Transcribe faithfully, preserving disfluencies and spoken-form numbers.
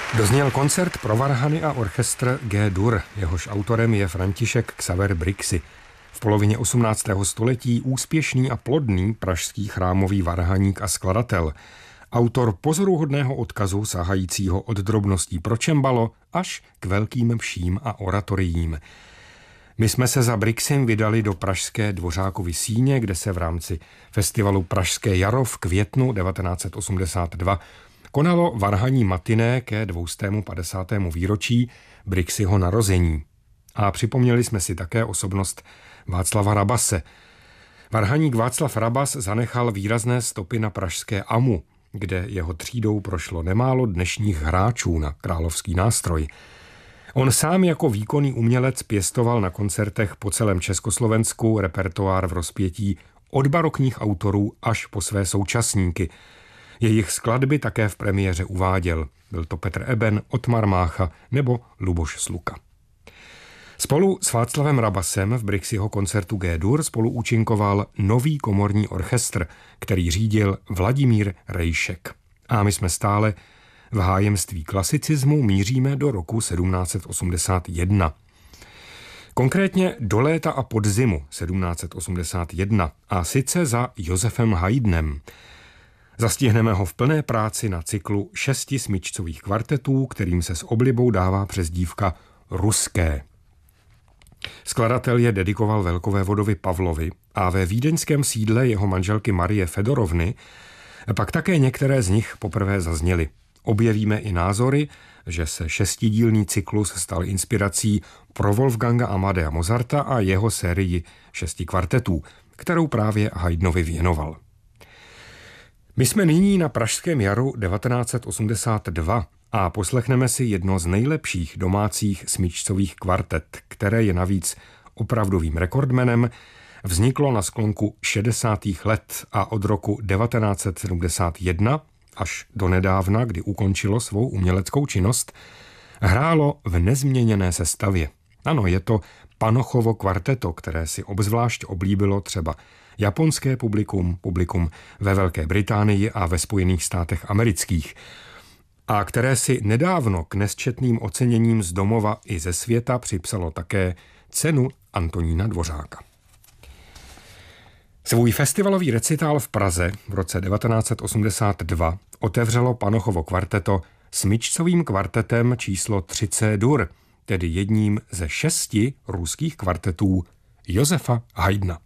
Dozněl koncert pro varhany a orchestr G-dur, jehož autorem je František Xaver Brixy. V polovině osmnáctého století úspěšný a plodný pražský chrámový varhaník a skladatel. Autor pozoruhodného odkazu sahajícího od drobností pro čembalo až k velkým mším a oratoriím. My jsme se za Brixym vydali do pražské Dvořákovy síně, kde se v rámci festivalu Pražské jaro v květnu devatenáct set osmdesát dva konalo varhaní matiné ke dvoustému padesátému výročí Brixyho narození. A připomněli jsme si také osobnost Václava Rabase. Varhaník Václav Rabas zanechal výrazné stopy na pražské Amu, kde jeho třídou prošlo nemálo dnešních hráčů na královský nástroj. On sám jako výkonný umělec pěstoval na koncertech po celém Československu repertoár v rozpětí od barokních autorů až po své současníky. Jejich skladby také v premiéře uváděl. Byl to Petr Eben, Otmar Mácha nebo Luboš Sluka. Spolu s Václavem Rabasem v Brixyho koncertu G-dur spolu účinkoval nový komorní orchestr, který řídil Vladimír Rejšek. A my jsme stále v hájemství klasicismu míříme do roku sedmnáct set osmdesát jedna. Konkrétně do léta a podzimu sedmnáct set osmdesát jedna a sice za Josefem Haydnem. Zastihneme ho v plné práci na cyklu šesti smyčcových kvartetů, kterým se s oblibou dává přezdívka Ruské. Skladatel je dedikoval velkovévodovi Pavlovi a ve vídeňském sídle jeho manželky Marie Fedorovny pak také některé z nich poprvé zazněly. Objevíme i názory, že se šestidílný cyklus stal inspirací pro Wolfganga Amadea Mozarta a jeho sérii šesti kvartetů, kterou právě Haydnovi věnoval. My jsme nyní na pražském jaru devatenáct set osmdesát dva a poslechneme si jedno z nejlepších domácích smyčcových kvartet, které je navíc opravdovým rekordmenem, vzniklo na sklonku šedesátých let a od roku devatenáct set sedmdesát jedna až do nedávna, kdy ukončilo svou uměleckou činnost, hrálo v nezměněné sestavě. Ano, je to Panochovo kvarteto, které si obzvlášť oblíbilo třeba japonské publikum, publikum ve Velké Británii a ve Spojených státech amerických, a které si nedávno k nesčetným oceněním z domova i ze světa připsalo také cenu Antonína Dvořáka. Svůj festivalový recitál v Praze v roce devatenáct set osmdesát dva otevřelo Panochovo kvarteto smyčcovým kvartetem číslo tři C-dur, tedy jedním ze šesti ruských kvartetů Josefa Haydna.